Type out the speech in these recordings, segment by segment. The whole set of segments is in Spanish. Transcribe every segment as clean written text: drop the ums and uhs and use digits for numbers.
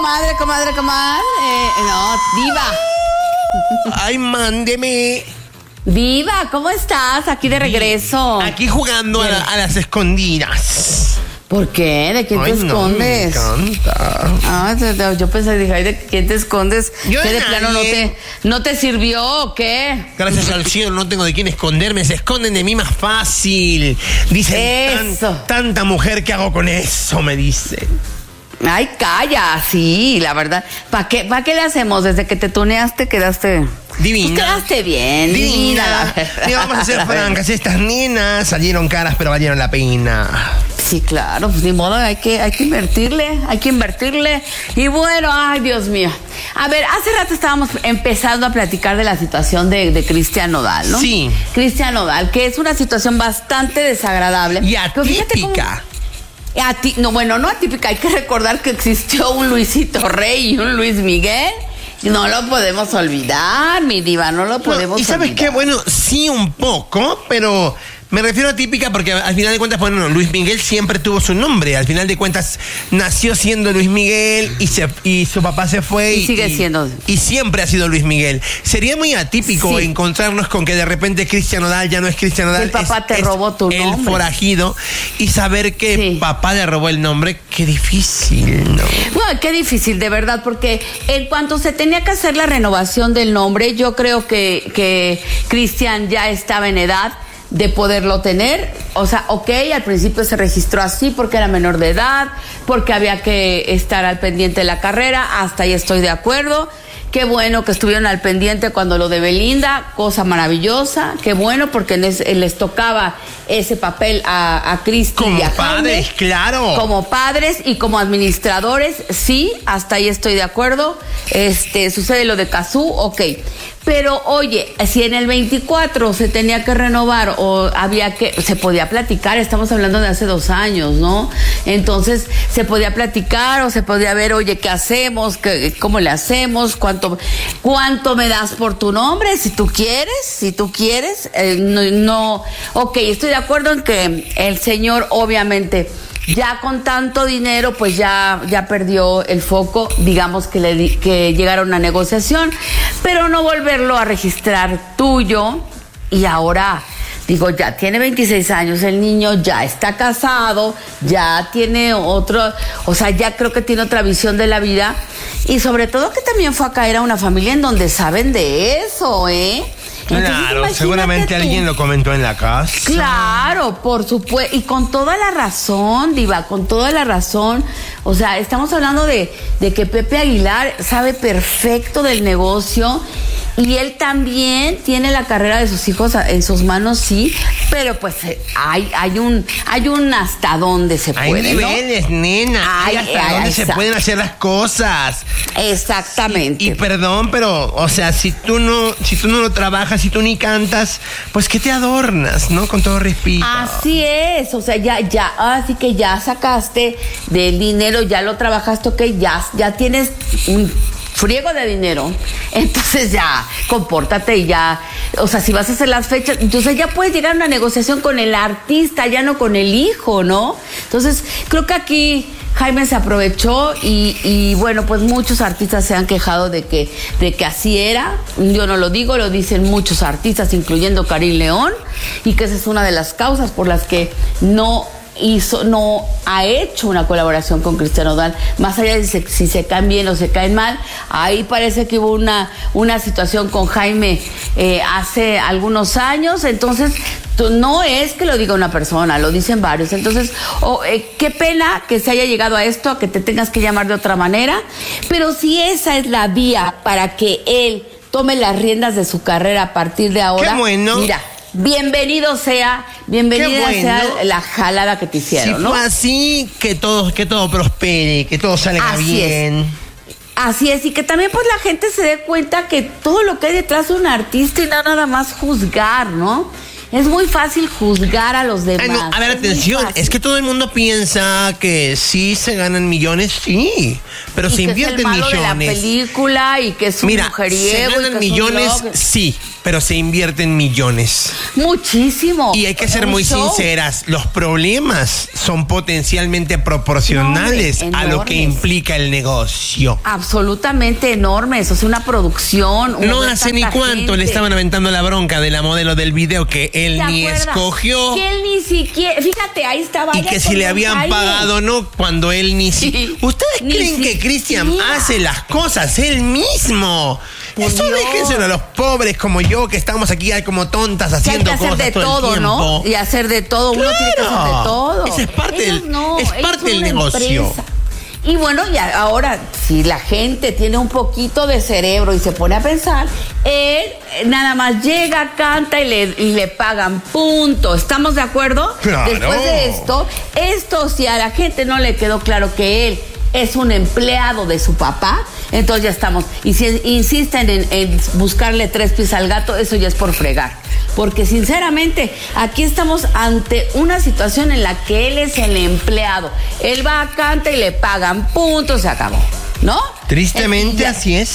comadre. No, diva. Ay, mándeme. Diva, ¿cómo estás? Aquí de regreso. Aquí jugando a las escondidas. ¿Por qué? ¿De quién te escondes? Me encanta. Yo pensé, dije, ay, ¿de quién te escondes? Yo ¿Qué de plano no te sirvió o qué? Gracias al cielo no tengo de quién esconderme. Se esconden de mí más fácil. Dicen, eso. Tanta mujer, ¿qué hago con eso? Me dicen. Ay, calla, sí, la verdad. ¿Para qué le hacemos? Desde que te tuneaste quedaste... Divina. Pues quedaste bien, divina. Mira, vamos a ser francas. Estas nenas salieron caras, pero valieron la pena. Sí, claro, pues ni modo, hay que invertirle. Y bueno, ay, Dios mío. A ver, hace rato estábamos empezando a platicar de la situación de Cristian Nodal, ¿no? Sí. Cristian Nodal, que es una situación bastante desagradable. Y atípica. No atípica, hay que recordar que existió un Luisito Rey y un Luis Miguel. No lo podemos olvidar, mi diva, no lo podemos olvidar. ¿Y sabes qué? Bueno, sí un poco, pero me refiero a típica porque al final de cuentas, bueno, Luis Miguel siempre tuvo su nombre. Al final de cuentas, nació siendo Luis Miguel y su papá se fue. Y sigue siendo. Y siempre ha sido Luis Miguel. Sería muy atípico encontrarnos con que de repente Cristian Nodal ya no es Cristian Nodal. El papá te robó tu nombre. El forajido. Y saber que papá le robó el nombre, qué difícil, ¿no? Bueno, qué difícil, de verdad, porque en cuanto se tenía que hacer la renovación del nombre, yo creo que Cristian ya estaba en edad de poderlo tener. O sea, al principio se registró así porque era menor de edad, porque había que estar al pendiente de la carrera, hasta ahí estoy de acuerdo. Qué bueno que estuvieron al pendiente cuando lo de Belinda, cosa maravillosa, qué bueno porque les tocaba ese papel a Cristi y a Jaime. Como padres, claro. Como padres y como administradores, sí, hasta ahí estoy de acuerdo. Sucede lo de Cazzu, ok. Pero oye, si en el 24 se tenía que renovar o se podía platicar, estamos hablando de hace 2 años, ¿no? Entonces se podía platicar o se podía ver, oye, ¿qué hacemos? ¿Cómo le hacemos? ¿Cuánto me das por tu nombre? Si tú quieres, ok, estoy de acuerdo en que el señor obviamente ya con tanto dinero, pues ya perdió el foco, digamos que llegaron a negociación, pero no volverlo a registrar tuyo. Y ahora, digo, ya tiene 26 años el niño, ya está casado, ya tiene ya creo que tiene otra visión de la vida. Y sobre todo que también fue a caer a una familia en donde saben de eso, ¿eh? Claro, seguramente alguien lo comentó en la casa. Claro, por supuesto, y con toda la razón, diva, con toda la razón. O sea, estamos hablando de que Pepe Aguilar sabe perfecto del negocio y él también tiene la carrera de sus hijos en sus manos, sí, pero pues hay un hasta dónde se puede, hay niveles, ¿no? Nena, hay hasta dónde se pueden hacer las cosas. Exactamente. Y perdón, pero, o sea, si tú no lo trabajas, si tú ni cantas, pues que te adornas, ¿no? Con todo respeto. Así es, o sea, así que ya sacaste del dinero, ya lo trabajaste, ok, ya tienes un friego de dinero, entonces ya, compórtate y ya, o sea, si vas a hacer las fechas, entonces ya puedes llegar a una negociación con el artista, ya no con el hijo, ¿no? Entonces, creo que aquí Jaime se aprovechó y bueno, pues muchos artistas se han quejado de que así era. Yo no lo digo, lo dicen muchos artistas, incluyendo Karim León, y que esa es una de las causas por las que no ha hecho una colaboración con Cristian Nodal, más allá de si se caen bien o se caen mal. Ahí parece que hubo una situación con Jaime hace algunos años, entonces no es que lo diga una persona, lo dicen varios. Entonces, qué pena que se haya llegado a esto, a que te tengas que llamar de otra manera, pero si esa es la vía para que él tome las riendas de su carrera a partir de ahora, qué bueno. Mira, bienvenida sea la jalada que te hicieron, ¿no? Si fue así, que todo prospere, que todo salga bien. Así es, y que también pues la gente se dé cuenta que todo lo que hay detrás de un artista y no nada más juzgar, ¿no? Es muy fácil juzgar a los demás. No, a ver, es atención, es que todo el mundo piensa que sí se ganan millones, sí, pero se invierten millones. De la película y que es un mujeriego. Se ganan millones, sí, pero se invierten millones. Muchísimo. Y hay que ser muy sinceras, los problemas son potencialmente proporcionales a lo que implica el negocio. Absolutamente enormes, o sea, una producción. No hace ni cuánto le estaban aventando la bronca de la modelo del video que él ni escogió. Que él ni siquiera, fíjate, ahí estaba. Y que si le habían pagado, ¿no? Cuando él ni siquiera. ¿Ustedes creen que Cristian hace las cosas él mismo? Eso déjenselo a los pobres como yo, que estamos aquí como tontas haciendo cosas todo el tiempo. Hay que hacer de todo, ¿no? Y hacer de todo, uno tiene que hacer de todo. Esa es parte del negocio. Empresa. Y bueno, ya ahora, si la gente tiene un poquito de cerebro y se pone a pensar, él nada más llega, canta y le pagan, punto. ¿Estamos de acuerdo? Claro. Después de esto, si a la gente no le quedó claro que él es un empleado de su papá, entonces ya estamos. Y si insisten en buscarle 3 pies al gato, eso ya es por fregar. Porque sinceramente, aquí estamos ante una situación en la que él es el empleado. Él va, canta y le pagan, punto, se acabó, ¿no? Tristemente así es.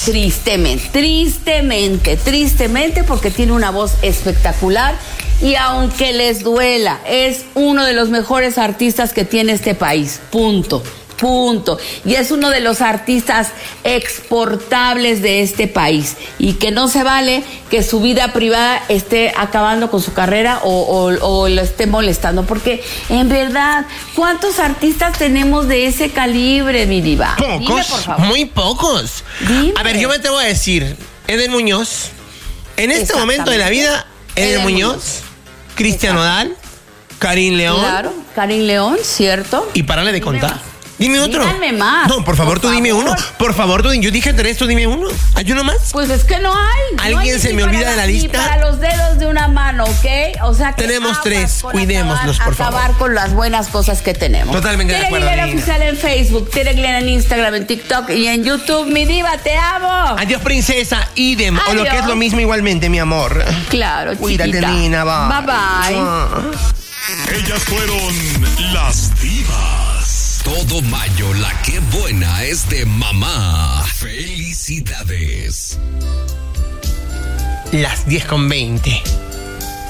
Tristemente, porque tiene una voz espectacular. Y aunque les duela, es uno de los mejores artistas que tiene este país, punto. Y es uno de los artistas exportables de este país. Y que no se vale que su vida privada esté acabando con su carrera o lo esté molestando. Porque, en verdad, ¿cuántos artistas tenemos de ese calibre, mi diva? Pocos, dime, por favor. Muy pocos. Dime. A ver, yo me atrevo a decir, Eden Muñoz, en este momento de la vida, Eden Muñoz, Cristian Nodal, Karim León. Claro, Karim León, ¿cierto? Y párale de contar. Dime otro. Díganme más. No, por favor, tú dime uno. Por favor, tú. Yo dije 3, tú dime uno. ¿Hay uno más? Pues es que no hay. ¿Alguien se me olvida de la lista? Ni para los dedos de una mano, ¿ok? O sea que tenemos 3, cuidémoslos, por favor. Acabar con las buenas cosas que tenemos. Totalmente de acuerdo. Tere Aguilera Oficial en Facebook, Tere Aguilera en Instagram, en TikTok y en YouTube. Mi diva, te amo. Adiós, princesa. Idem. Adiós. O lo que es lo mismo igualmente, mi amor. Claro, cuídate, chiquita. Nina. Bye. Ellas fueron las divas. Todo mayo, la que buena es de mamá. Felicidades. Las 10:20.